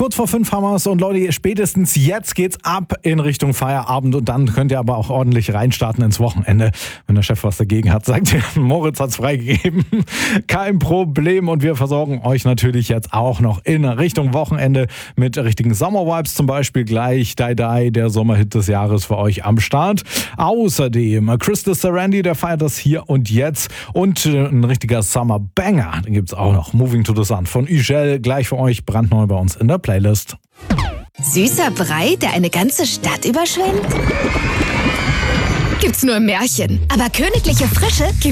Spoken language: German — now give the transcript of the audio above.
Kurz vor 5 haben wir es und Leute, spätestens jetzt geht's ab in Richtung Feierabend und dann könnt ihr aber auch ordentlich reinstarten ins Wochenende. Wenn der Chef was dagegen hat, sagt ihr, Moritz hat's freigegeben. Kein Problem und wir versorgen euch natürlich jetzt auch noch in Richtung Wochenende mit richtigen Sommer-Vibes, zum Beispiel gleich Die Die, der Sommerhit des Jahres für euch am Start. Außerdem Crystal Sarandon, der feiert das hier und jetzt und ein richtiger Summer-Banger, den gibt's auch noch. Moving to the Sun von Ugel, gleich für euch brandneu bei uns in der Playlist. Süßer Brei, der eine ganze Stadt überschwemmt? Gibt's nur im Märchen. Aber königliche Frische